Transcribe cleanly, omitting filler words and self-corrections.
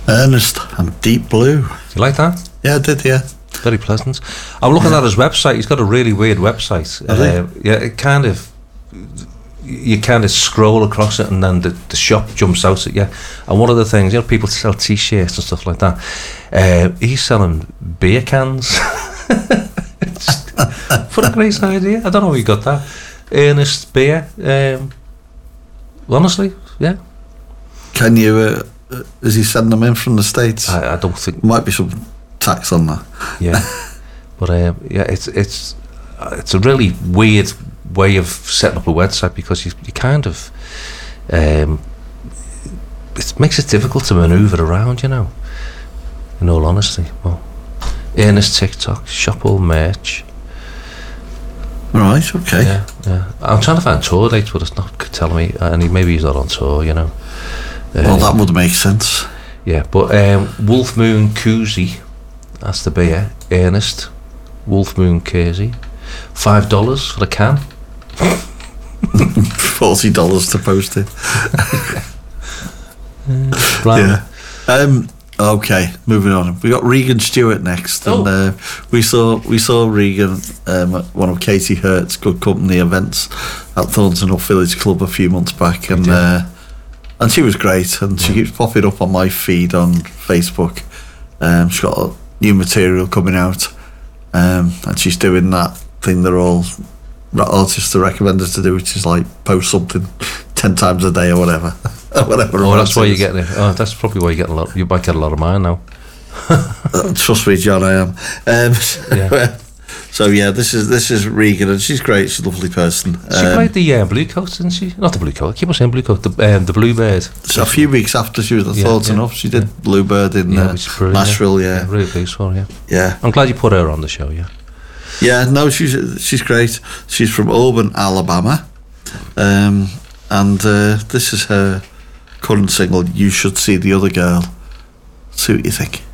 Ernest and Deep Blue. Do you like that? Yeah, I did, yeah. Very pleasant. I'm looking at his website. He's got a really weird website. Yeah, it kind of... You kind of scroll across it and then the shop jumps out at you. And one of the things, people sell T-shirts and stuff like that. He's selling beer cans. What a great idea. I don't know where he got that. Ernest Beer. Honestly, yeah. Can you... is he sending them in from the States? I don't think... Might be some tax on that. Yeah. But it's a really weird way of setting up a website, because you kind of it makes it difficult to maneuver around, in all honesty. Well, Ernest TikTok, shop all merch. Right, okay. Yeah. I'm trying to find tour dates, but it's not telling me, and maybe he's not on tour, well, that would make sense. Yeah, but Wolf Moon Koozie, that's the beer. Ernest Wolf Moon Koozie, $5 for the can. $40 to post it. Yeah. Okay, moving on. We got Regan Stewart next, and we saw Regan at one of Katie Hurt's Good Company events at Thornton Up Village Club a few months back, and she was great, and she keeps popping up on my feed on Facebook. She's got new material coming out, and she's doing that thing that all artists are recommended to do, which is like post something 10 times a day or whatever. That's why you're getting it. Oh, that's probably why you're getting a lot. You might get a lot of mine now. Trust me, John, I am. So yeah, this is Regan, and she's great. She's a lovely person. She played the Blue Coat, didn't she? Not the Blue Coat. I keep on saying Blue Coat. The Bluebird. So a few weeks after she was at Thornton Up, she did Bluebird in Nashville. Yeah, really pleased for her. Yeah. I'm glad you put her on the show. Yeah. Yeah, no, she's great. She's from Auburn, Alabama, and this is her current single, "You Should See the Other Girl." See what you think.